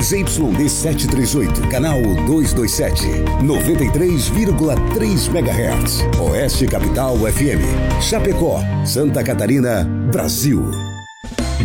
ZYD 738, canal 227, 93,3 MHz. Oeste Capital FM, Chapecó, Santa Catarina, Brasil.